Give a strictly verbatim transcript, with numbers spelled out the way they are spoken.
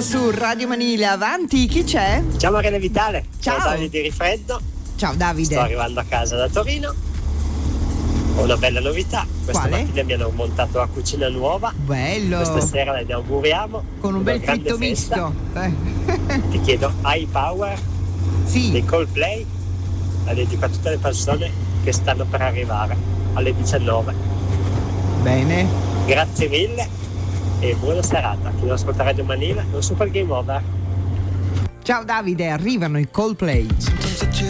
su Radio Manila. Avanti, chi c'è? Ciao Mariana Vitale. Ciao. Sono Davide Rifreddo. Ciao Davide. Sto arrivando a casa da Torino. Ho una bella novità. Questa Quale? mattina mi hanno montato la cucina nuova. Bello. Questa sera la inauguriamo. Con un una bel grande fritto festa. misto. Eh. Ti chiedo High Power Sì. dei Coldplay. La dedico a tutte le persone che stanno per arrivare alle diciannove. Bene. Grazie mille e buona serata. Chi non ascolta Radio Manila, non Super Game Over. Ciao Davide, arrivano i Coldplay.